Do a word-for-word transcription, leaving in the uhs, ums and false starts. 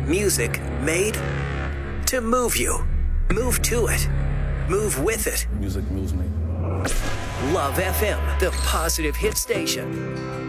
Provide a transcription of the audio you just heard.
Music made to move you. Move to it. Move with it. Music moves me. Love F M, the positive hit station.